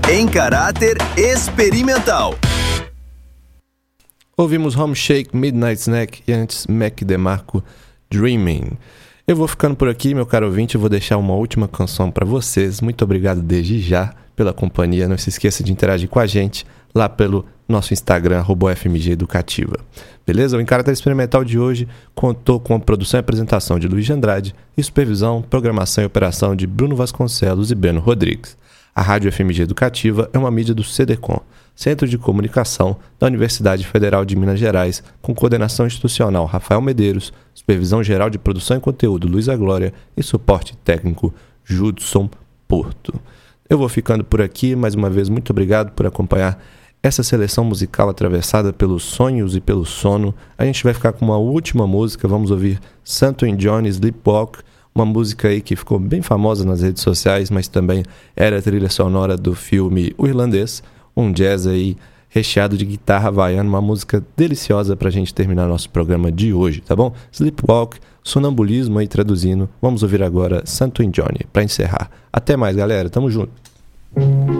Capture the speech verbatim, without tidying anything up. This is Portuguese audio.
em caráter experimental. Ouvimos Home Shake, Midnight Snack e antes Mac DeMarco, Dreaming. Eu vou ficando por aqui, meu caro ouvinte, eu vou deixar uma última canção para vocês. Muito obrigado desde já pela companhia. Não se esqueça de interagir com a gente lá pelo nosso Instagram, arroba F M G Educativa. Beleza? O Em Caráter Experimental de hoje contou com a produção e apresentação de Luiz de Andrade e supervisão, programação e operação de Bruno Vasconcelos e Breno Rodrigues. A Rádio F M G Educativa é uma mídia do CEDECOM, Centro de Comunicação da Universidade Federal de Minas Gerais, com coordenação institucional Rafael Medeiros, supervisão geral de produção e conteúdo Luísa Glória e suporte técnico Judson Porto. Eu vou ficando por aqui, mais uma vez muito obrigado por acompanhar essa seleção musical atravessada pelos sonhos e pelo sono. A gente vai ficar com uma última música, vamos ouvir Santo and Johnny Sleepwalk, uma música aí que ficou bem famosa nas redes sociais, mas também era a trilha sonora do filme O Irlandês, um jazz aí recheado de guitarra havaiana, uma música deliciosa pra gente terminar nosso programa de hoje, tá bom? Sleepwalk, sonambulismo aí traduzindo. Vamos ouvir agora Santo and Johnny pra encerrar. Até mais, galera. Tamo junto.